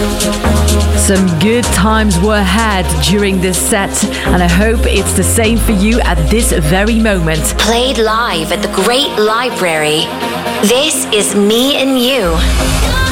Some good times were had during this set, and I hope it's the same for you at this very moment. Played live at the Great Library. This is Me and You.